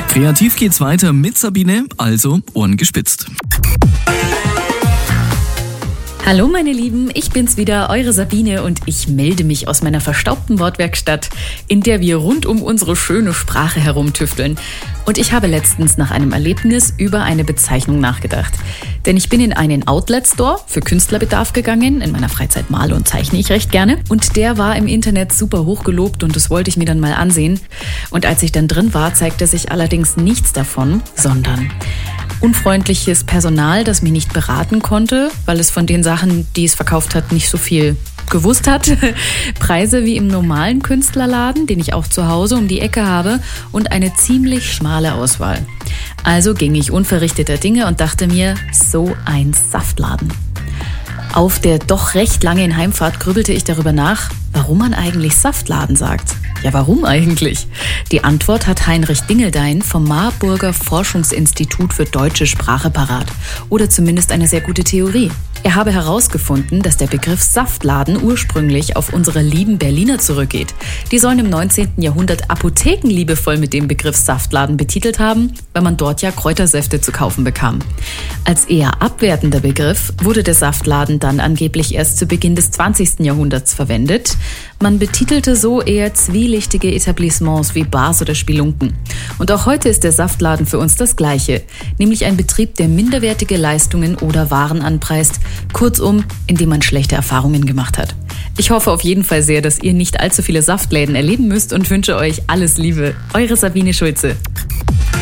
Kreativ geht's weiter mit Sabine, also Ohren gespitzt. Hallo meine Lieben, ich bin's wieder, eure Sabine, und ich melde mich aus meiner verstaubten Wortwerkstatt, in der wir rund um unsere schöne Sprache herumtüfteln. Und ich habe letztens nach einem Erlebnis über eine Bezeichnung nachgedacht. Denn ich bin in einen Outlet-Store für Künstlerbedarf gegangen. In meiner Freizeit male und zeichne ich recht gerne. Und der war im Internet super hochgelobt und das wollte ich mir dann mal ansehen. Und als ich dann drin war, zeigte sich allerdings nichts davon, sondern unfreundliches Personal, das mich nicht beraten konnte, weil es von den Sachen, die es verkauft hat, nicht so viel gewusst hat. Preise wie im normalen Künstlerladen, den ich auch zu Hause um die Ecke habe, und eine ziemlich schmale Auswahl. Also ging ich unverrichteter Dinge und dachte mir, so ein Saftladen. Auf der doch recht langen Heimfahrt grübelte ich darüber nach, warum man eigentlich Saftladen sagt. Ja, warum eigentlich? Die Antwort hat Heinrich Dingeldein vom Marburger Forschungsinstitut für deutsche Sprache parat. Oder zumindest eine sehr gute Theorie. Er habe herausgefunden, dass der Begriff Saftladen ursprünglich auf unsere lieben Berliner zurückgeht. Die sollen im 19. Jahrhundert Apotheken liebevoll mit dem Begriff Saftladen betitelt haben, weil man dort ja Kräutersäfte zu kaufen bekam. Als eher abwertender Begriff wurde der Saftladen dann angeblich erst zu Beginn des 20. Jahrhunderts verwendet. Man betitelte so eher zwielichtige Etablissements wie Bars oder Spelunken. Und auch heute ist der Saftladen für uns das Gleiche, nämlich ein Betrieb, der minderwertige Leistungen oder Waren anpreist, kurzum, in dem man schlechte Erfahrungen gemacht hat. Ich hoffe auf jeden Fall sehr, dass ihr nicht allzu viele Saftläden erleben müsst und wünsche euch alles Liebe. Eure Sabine Schulze.